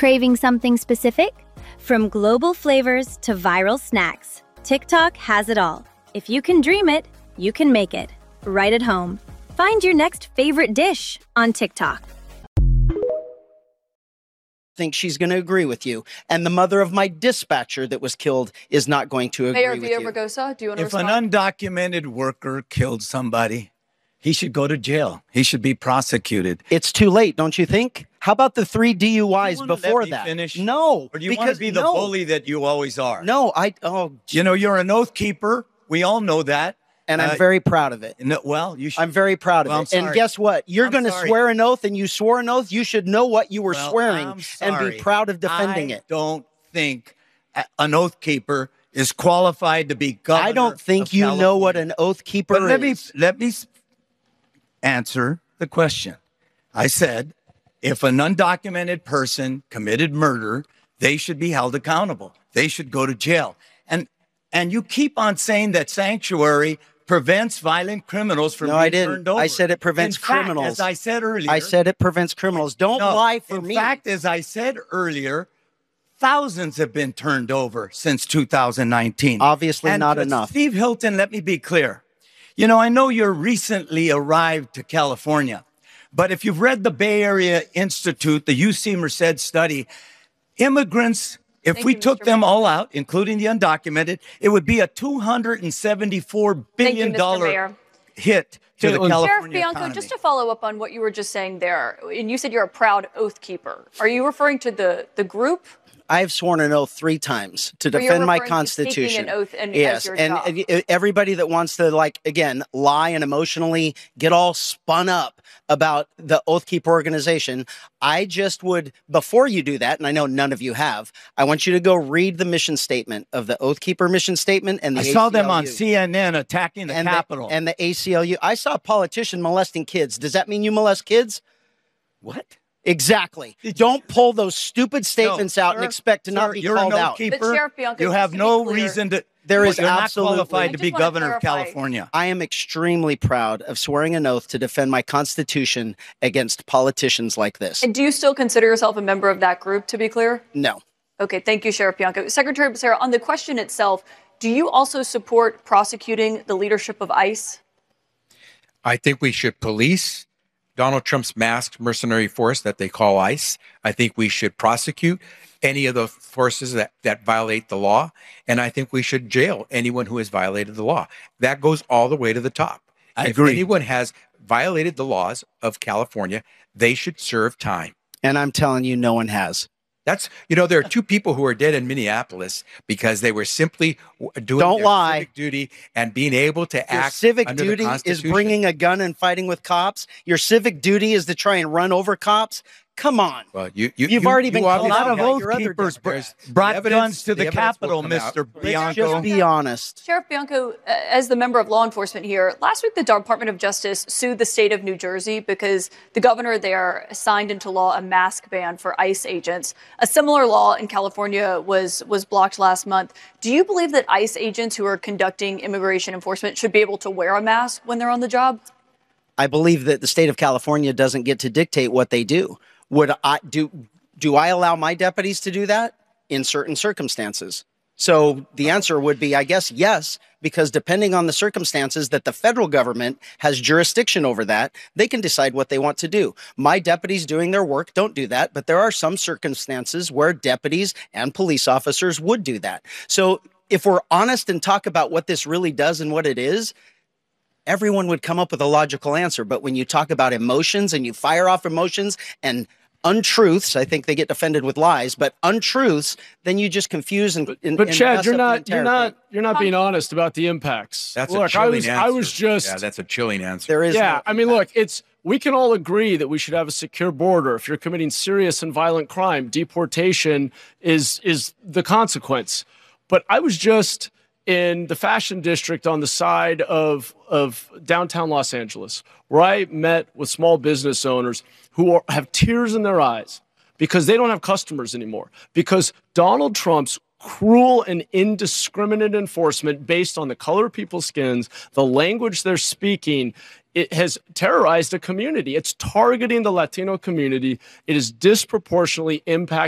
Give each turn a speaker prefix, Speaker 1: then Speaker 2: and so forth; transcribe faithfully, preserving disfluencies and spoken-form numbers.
Speaker 1: Craving something specific? From global flavors to viral snacks, TikTok has it all. If you can dream it, you can make it. Right at home. Find your next favorite dish on TikTok.
Speaker 2: Think she's going to agree with you. And the mother of my dispatcher that was killed is not going to agree
Speaker 3: Mayor
Speaker 2: with you.
Speaker 3: Mayor Villaraigosa, do you want to
Speaker 4: If
Speaker 3: respond?
Speaker 4: an undocumented worker killed somebody, he should go to jail. He should be prosecuted.
Speaker 2: It's too late, don't you think? How about the three D U Is
Speaker 4: You wanna
Speaker 2: before
Speaker 4: let me
Speaker 2: that?
Speaker 4: finish?
Speaker 2: No.
Speaker 4: Or do you want to
Speaker 2: because-
Speaker 4: be the
Speaker 2: no.
Speaker 4: bully that you always are?
Speaker 2: No, I, oh,
Speaker 4: You know, you're an oath keeper. We all know that.
Speaker 2: and I'm
Speaker 4: Uh,
Speaker 2: very proud of it.
Speaker 4: No, well, you should.
Speaker 2: I'm very proud of
Speaker 4: Well, I'm
Speaker 2: it. And
Speaker 4: sorry.
Speaker 2: guess what? You're
Speaker 4: I'm
Speaker 2: going to
Speaker 4: sorry.
Speaker 2: swear an oath, and you swore an oath. You should know what you were
Speaker 4: Well,
Speaker 2: swearing
Speaker 4: I'm
Speaker 2: and
Speaker 4: sorry.
Speaker 2: be proud of defending
Speaker 4: I
Speaker 2: it.
Speaker 4: don't think a- an oath keeper is qualified to be governor.
Speaker 2: I don't think
Speaker 4: of
Speaker 2: you know what
Speaker 4: California.
Speaker 2: an oath keeper
Speaker 4: But let me
Speaker 2: is.
Speaker 4: let me s- answer the question. I said, if an undocumented person committed murder, they should be held accountable. They should go to jail. And and you keep on saying that sanctuary prevents violent criminals from
Speaker 2: No,
Speaker 4: being
Speaker 2: I didn't.
Speaker 4: turned over.
Speaker 2: I said it prevents
Speaker 4: In fact,
Speaker 2: criminals.
Speaker 4: as I said earlier,
Speaker 2: I said it prevents criminals. Don't
Speaker 4: no,
Speaker 2: lie for
Speaker 4: in
Speaker 2: me.
Speaker 4: In fact, as I said earlier, thousands have been turned over since two thousand nineteen.
Speaker 2: Obviously
Speaker 4: And
Speaker 2: not
Speaker 4: to
Speaker 2: enough.
Speaker 4: Steve Hilton, let me be clear. You know, I know you're recently arrived to California, but if you've read the Bay Area Institute, the U C Merced study, immigrants, if
Speaker 3: Thank
Speaker 4: we
Speaker 3: you,
Speaker 4: took
Speaker 3: Mister
Speaker 4: them
Speaker 3: Mayor.
Speaker 4: all out, including the undocumented, it would be a two hundred seventy-four
Speaker 3: Thank you,
Speaker 4: billion
Speaker 3: Mister
Speaker 4: dollars
Speaker 3: Mayor.
Speaker 4: hit to the
Speaker 5: Caitlin.
Speaker 4: California
Speaker 3: Sheriff Bianco,
Speaker 4: economy.
Speaker 3: just to follow up on what you were just saying there, and you said you're a proud oath keeper. Are you referring to the, the group?
Speaker 2: I have sworn an oath three times to
Speaker 3: Or you're
Speaker 2: defend my
Speaker 3: referring to taking
Speaker 2: Constitution.
Speaker 3: an oath and- as
Speaker 2: yes,
Speaker 3: your
Speaker 2: and
Speaker 3: job?
Speaker 2: uh, everybody that wants to, like, again, lie and emotionally get all spun up about the Oath Keeper organization, I just would, before you do that, and I know none of you have, I want you to go read the mission statement of the Oath Keeper mission statement and the
Speaker 4: I saw them on
Speaker 2: A C L U.
Speaker 4: C N N attacking the
Speaker 2: and
Speaker 4: Capitol.
Speaker 2: The, and the A C L U. I saw a politician molesting kids. Does that mean you molest kids?
Speaker 4: what?
Speaker 2: Exactly. Don't pull those stupid statements
Speaker 4: No,
Speaker 2: out and
Speaker 4: sir,
Speaker 2: expect to not
Speaker 4: sir,
Speaker 2: be
Speaker 4: you're
Speaker 2: called
Speaker 4: an
Speaker 2: out.
Speaker 4: oath keeper.
Speaker 3: But Sheriff Bianco,
Speaker 4: you
Speaker 3: just
Speaker 4: have
Speaker 3: to be
Speaker 4: no
Speaker 3: clear-
Speaker 4: reason to.
Speaker 2: There is
Speaker 4: you're
Speaker 2: absolutely-
Speaker 4: not qualified
Speaker 3: I
Speaker 4: to
Speaker 3: just
Speaker 4: be
Speaker 3: wanna
Speaker 4: governor of
Speaker 3: clarify.
Speaker 4: California.
Speaker 2: I am extremely proud of swearing an oath to defend my Constitution against politicians like this.
Speaker 3: And do you still consider yourself a member of that group, to be clear?
Speaker 2: No.
Speaker 3: Okay, thank you, Sheriff Bianco. Secretary Becerra, on the question itself, do you also support prosecuting the leadership of ICE?
Speaker 5: I think we should police Donald Trump's masked mercenary force that they call ICE. I think we should prosecute any of the forces that, that violate the law. And I think we should jail anyone who has violated the law. That goes all the way to the top.
Speaker 4: I
Speaker 5: if
Speaker 4: agree.
Speaker 5: anyone has violated the laws of California, they should serve time.
Speaker 2: And I'm telling you, no one has.
Speaker 5: That's, you know, there are two people who are dead in Minneapolis because they were simply w- doing
Speaker 2: Don't
Speaker 5: their
Speaker 2: lie.
Speaker 5: civic duty and being able to
Speaker 2: Your
Speaker 5: act
Speaker 2: civic
Speaker 5: under
Speaker 2: duty
Speaker 5: the
Speaker 2: is
Speaker 5: Constitution.
Speaker 2: bringing a gun and fighting with cops. Your civic duty is to try and run over cops. Come on.
Speaker 5: Well, you, you,
Speaker 2: You've
Speaker 5: you-
Speaker 2: already
Speaker 5: you
Speaker 2: been
Speaker 4: A
Speaker 2: called
Speaker 5: obviously
Speaker 4: lot
Speaker 2: out
Speaker 4: of
Speaker 2: by
Speaker 4: oath
Speaker 2: your other
Speaker 4: keepers br-
Speaker 5: There's-
Speaker 4: brought
Speaker 5: the evidence-
Speaker 4: guns to
Speaker 5: the
Speaker 4: the,
Speaker 5: evidence will
Speaker 4: Capitol,
Speaker 5: come
Speaker 4: Mister
Speaker 5: out.
Speaker 2: Let's
Speaker 4: Bianco.
Speaker 2: just be honest.
Speaker 3: Sheriff Bianco, uh, as the member of law enforcement here, last week the Department of Justice sued the state of New Jersey because the governor there signed into law a mask ban for ICE agents. A similar law in California was was blocked last month. Do you believe that ICE agents who are conducting immigration enforcement should be able to wear a mask when they're on the job?
Speaker 2: I believe that the state of California doesn't get to dictate what they do. Would I do? Do I allow my deputies to do that in certain circumstances? So the answer would be, I guess, yes, because depending on the circumstances that the federal government has jurisdiction over that, they can decide what they want to do. My deputies doing their work don't do that, but there are some circumstances where deputies and police officers would do that. So if we're honest and talk about what this really does and what it is, everyone would come up with a logical answer. But when you talk about emotions and you fire off emotions and untruths, I think they get defended with lies, but untruths, then you just confuse and, and
Speaker 6: But
Speaker 2: and
Speaker 6: Chad,
Speaker 2: mess
Speaker 6: you're
Speaker 2: up the
Speaker 6: not
Speaker 2: entire
Speaker 6: you're not
Speaker 2: thing.
Speaker 6: you're not being honest about the impacts.
Speaker 5: That's
Speaker 6: look,
Speaker 5: a chilling
Speaker 6: I was
Speaker 5: answer.
Speaker 6: I was just
Speaker 5: Yeah, that's a chilling answer.
Speaker 2: There is
Speaker 6: yeah.
Speaker 2: no
Speaker 6: I mean,
Speaker 2: impact.
Speaker 6: look, it's we can all agree that we should have a secure border. If you're committing serious and violent crime, deportation is is the consequence. But I was just in the fashion district on the side of of downtown Los Angeles, where I met with small business owners who are, have tears in their eyes because they don't have customers anymore, because Donald Trump's cruel and indiscriminate enforcement based on the color of people's skins, the language they're speaking, it has terrorized a community. It's targeting the Latino community. It is disproportionately impacting